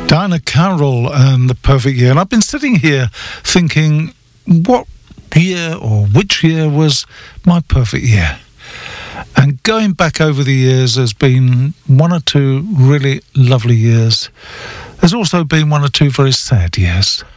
Diana Carroll and The Perfect Year. And I've been sitting here thinking, what year or which year was my perfect year? And going back over the years, there's been one or two really lovely years. There's also been one or two very sad years.